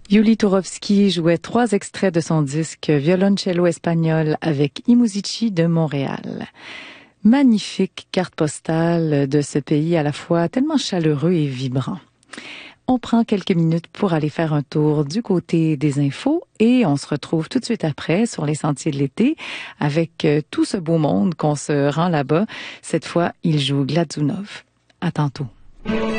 Yuli Turovsky jouait 3 extraits de son disque Violoncello espagnol avec I Musici de Montréal. Magnifique carte postale de ce pays à la fois tellement chaleureux et vibrant. On prend quelques minutes pour aller faire un tour du côté des infos et on se retrouve tout de suite après sur les sentiers de l'été avec tout ce beau monde qu'on se rend là-bas. Cette fois, il joue Glazunov. À tantôt.